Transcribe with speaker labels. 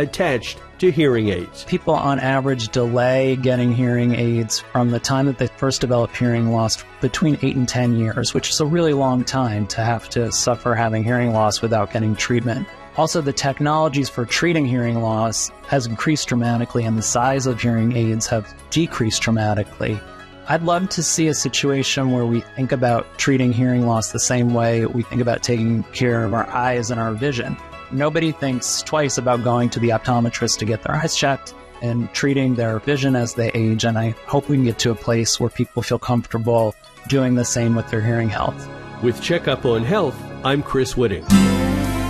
Speaker 1: attached to hearing aids.
Speaker 2: People on average delay getting hearing aids from the time that they first develop hearing loss between 8 and 10 years, which is a really long time to have to suffer having hearing loss without getting treatment. Also, the technologies for treating hearing loss has increased dramatically, and the size of hearing aids have decreased dramatically. I'd love to see a situation where we think about treating hearing loss the same way we think about taking care of our eyes and our vision. Nobody thinks twice about going to the optometrist to get their eyes checked and treating their vision as they age, and I hope we can get to a place where people feel comfortable doing the same with their hearing health.
Speaker 1: With Checkup on Health, I'm Chris Whitting.